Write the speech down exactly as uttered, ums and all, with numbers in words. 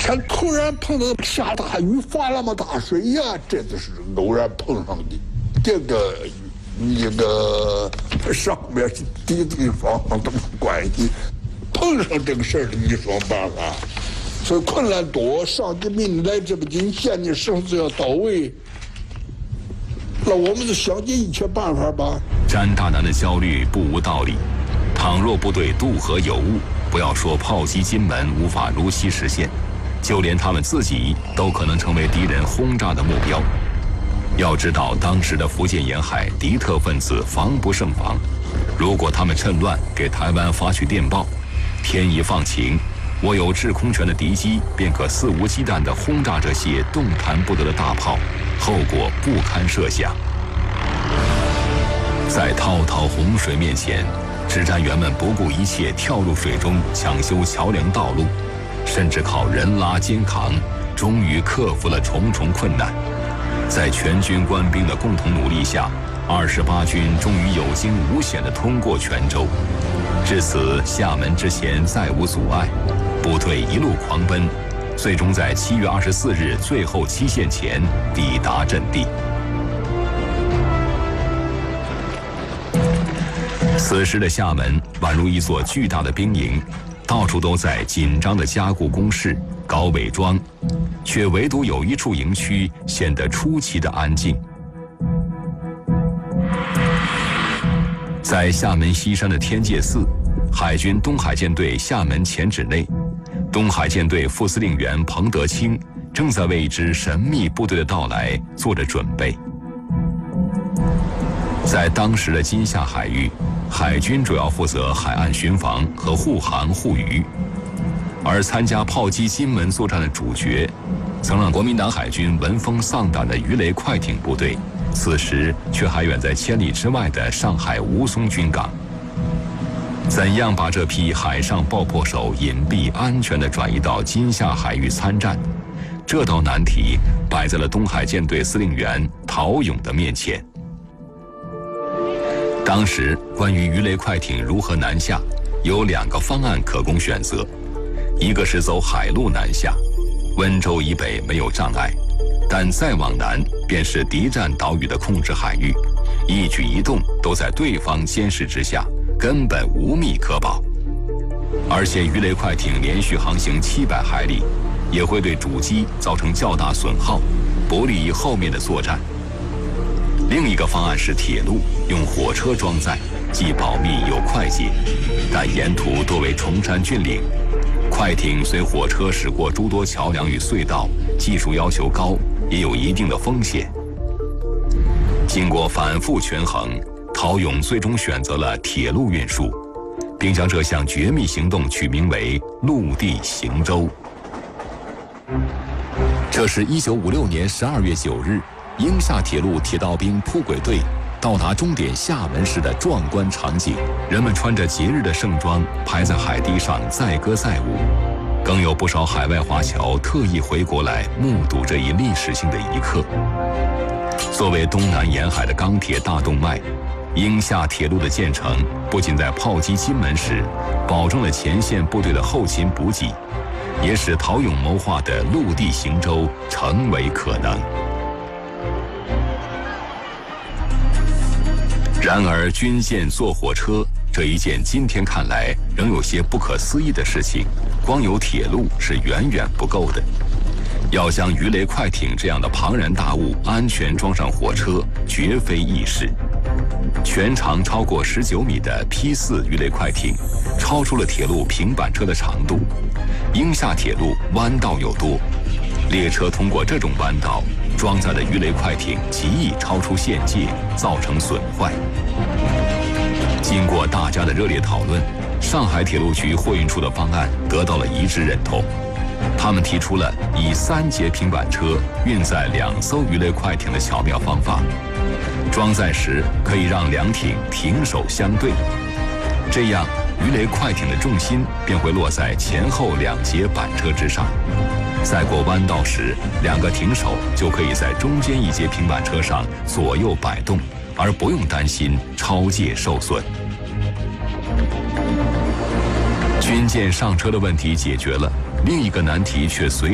天突然碰到下大雨，发那么大水呀，这就是偶然碰上的。这个一个上面的地方都没关系，碰上这个事儿的一双办法。所以困难多，上帝命来之不尽，见你生死要到位。那我们就想尽一切办法吧。 詹大南的焦虑不无道理。倘若部队渡河有误，不要说炮击金门无法如期实现，就连他们自己都可能成为敌人轰炸的目标。要知道，当时的福建沿海敌特分子防不胜防，如果他们趁乱给台湾发去电报，天一放晴，握有制空权的敌机便可肆无忌惮地轰炸这些动弹不得的大炮，后果不堪设想。在滔滔洪水面前，指战员们不顾一切跳入水中抢修桥梁道路，甚至靠人拉肩扛，终于克服了重重困难。在全军官兵的共同努力下，二十八军终于有惊无险地通过泉州。至此，厦门之前再无阻碍，部队一路狂奔，最终在七月二十四日最后期限前抵达阵地。此时的厦门宛如一座巨大的兵营，到处都在紧张地加固工事、搞伪装，却唯独有一处营区显得出奇的安静。在厦门西山的天界寺，海军东海舰队厦门前指内，东海舰队副司令员彭德清正在为一支神秘部队的到来做着准备。在当时的金厦海域，海军主要负责海岸巡防和护航护渔，而参加炮击金门作战的主角，曾让国民党海军闻风丧胆的鱼雷快艇部队，此时却还远在千里之外的上海吴淞军港。怎样把这批海上爆破手隐蔽安全地转移到金厦海域参战，这道难题摆在了东海舰队司令员陶勇的面前。当时关于鱼雷快艇如何南下，有两个方案可供选择，一个是走海路南下，温州以北没有障碍，但再往南便是敌占岛屿的控制海域，一举一动都在对方监视之下，根本无密可保。而且鱼雷快艇连续航行七百海里，也会对主机造成较大损耗，不利于后面的作战。另一个方案是铁路，用火车装载，既保密又快捷，但沿途多为崇山峻岭，快艇随火车驶过诸多桥梁与隧道，技术要求高，也有一定的风险。经过反复权衡，陶勇最终选择了铁路运输，并将这项绝密行动取名为陆地行舟。这是一九五六年十二月九日，英厦铁路铁道兵铺轨队到达终点厦门时的壮观场景。人们穿着节日的盛装排在海堤上载歌载舞，更有不少海外华侨特意回国来目睹这一历史性的一刻。作为东南沿海的钢铁大动脉，英厦铁路的建成不仅在炮击金门时保证了前线部队的后勤补给，也使陶勇谋划的陆地行舟成为可能。然而，军舰坐火车这一件今天看来仍有些不可思议的事情，光有铁路是远远不够的。要将鱼雷快艇这样的庞然大物安全装上火车，绝非易事。全长超过十九米的 P 四 鱼雷快艇，超出了铁路平板车的长度。英厦铁路弯道又多，列车通过这种弯道，装载的鱼雷快艇极易超出限界，造成损坏。经过大家的热烈讨论，上海铁路局货运处的方案得到了一致认同。他们提出了以三节平板车运载两艘鱼雷快艇的巧妙方法，装载时可以让两艇停手相对，这样鱼雷快艇的重心便会落在前后两节板车之上。在过弯道时，两个艇手就可以在中间一节平板车上左右摆动，而不用担心超界受损。军舰上车的问题解决了，另一个难题却随